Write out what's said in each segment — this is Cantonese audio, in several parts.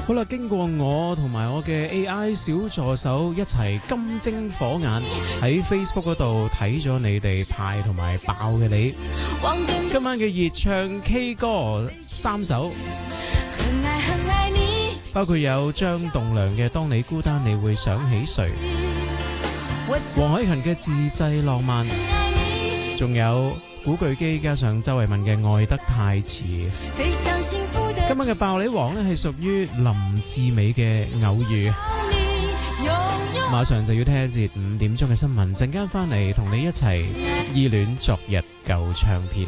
好啦，經過我同埋我嘅 AI 小助手一齊金睛火眼喺 Facebook 嗰度睇咗你哋派同埋爆嘅你，今晚嘅熱唱 K 歌3首，包括有張棟梁嘅《當你孤單你會想起誰》，黃凱芹嘅《自製浪漫》，仲有古巨基加上周慧敏嘅《愛得太遲》。今晚嘅爆你王呢係屬於林志美嘅《偶遇》。馬上就要聽一節5點鐘嘅新聞，陣間翻嚟同你一齊依戀昨日舊唱片。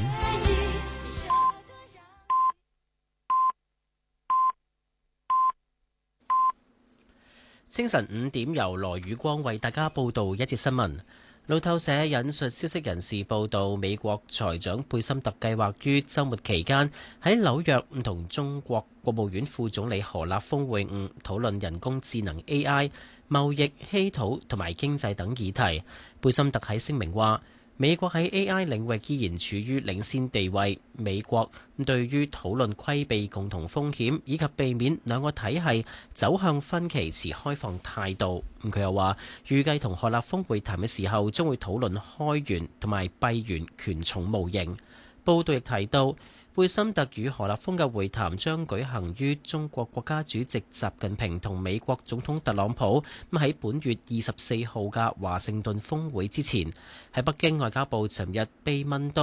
清晨5點，由羅宇光為大家報道一節新聞。路透社引述消息人士報道，美國財長貝森特計劃於週末期間喺紐約同中國國務院副總理何立峰會晤，討論人工智能 AI、貿易、稀土同埋經濟等議題。貝森特喺聲明話，美國喺 AI 領域依然處於領先地位。美國對於討論規避共同風險以及避免兩個體系走向分歧持開放態度。佢又話，預計同何立峰會談嘅時候，將會討論開源同埋閉源權重模型。報道亦提到，貝森特與何立峰嘅會談將舉行於中國國家主席習近平同美國總統特朗普喺本月24號嘅華盛頓峰會之前。喺北京，外交部尋日被問到